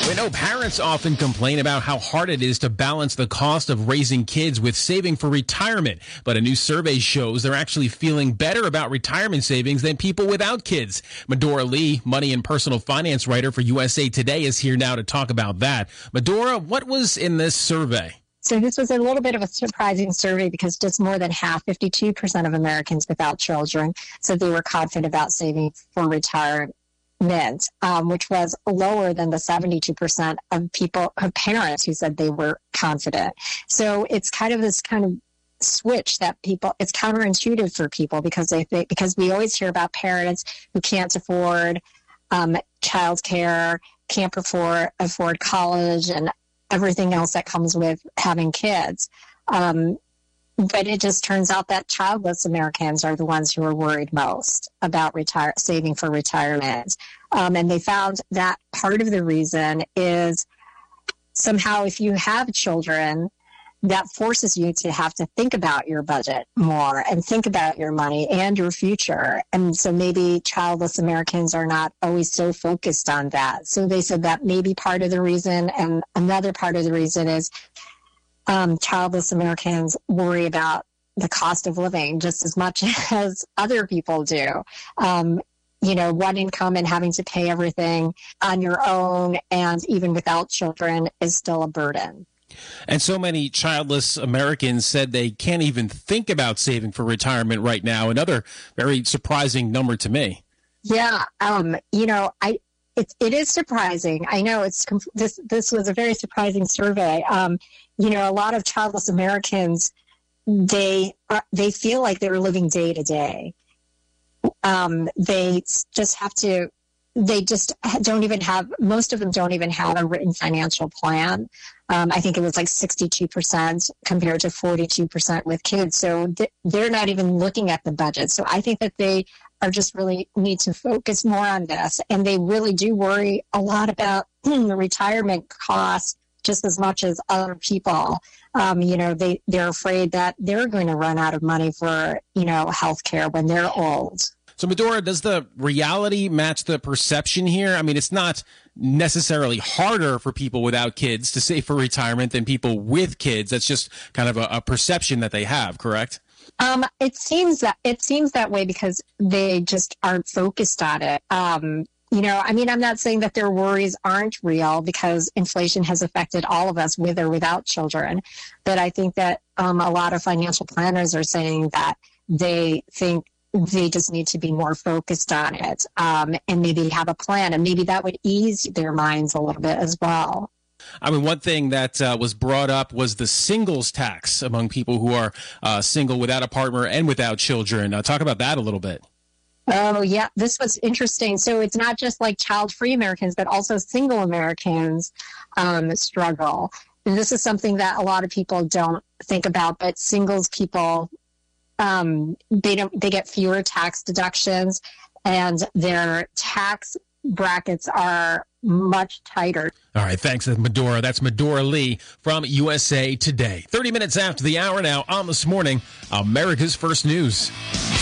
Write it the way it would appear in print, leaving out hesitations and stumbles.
We know parents often complain about how hard it is to balance the cost of raising kids with saving for retirement. But a new survey shows they're actually feeling better about retirement savings than people without kids. Medora Lee, money and personal finance writer for USA Today, is here now to talk about that. Medora, what was in this survey? So this was a little bit of a surprising survey because just more than half, 52% of Americans without children, said they were confident about saving for retirement. Which was lower than the 72% of parents who said they were confident. So it's kind of this kind of switch that it's counterintuitive for people because because we always hear about parents who can't afford childcare, can't afford college and everything else that comes with having kids. But it just turns out that childless Americans are the ones who are worried most about saving for retirement. And they found that part of the reason is somehow if you have children, that forces you to have to think about your budget more and think about your money and your future. And so maybe childless Americans are not always so focused on that. So they said that may be part of the reason. And another part of the reason is childless Americans worry about the cost of living just as much as other people do. One income and having to pay everything on your own and even without children is still a burden. And so many childless Americans said they can't even think about saving for retirement right now. Another very surprising number to me. Yeah. It is surprising. I know this was a very surprising survey. A lot of childless Americans, they feel like they're living day to day. Most of them don't even have a written financial plan. I think it was like 62% compared to 42% with kids. So they're not even looking at the budget. So I think that they are just really need to focus more on this. And they really do worry a lot about the retirement costs just as much as other people. They're afraid that they're going to run out of money for, health care when they're old. So, Medora, does the reality match the perception here? I mean, it's not necessarily harder for people without kids to save for retirement than people with kids. That's just kind of a perception that they have, correct? It seems that way because they just aren't focused on it. I'm not saying that their worries aren't real because inflation has affected all of us with or without children. But I think that a lot of financial planners are saying that they think they just need to be more focused on it and maybe have a plan. And maybe that would ease their minds a little bit as well. I mean, one thing that was brought up was the singles tax among people who are single without a partner and without children. Talk about that a little bit. Oh, yeah. This was interesting. So it's not just like child-free Americans, but also single Americans struggle. And this is something that a lot of people don't think about, but singles people, they get fewer tax deductions and their tax brackets are much tighter. All right. Thanks, Medora. That's Medora Lee from USA Today. 30 minutes after the hour now on This Morning, America's First News.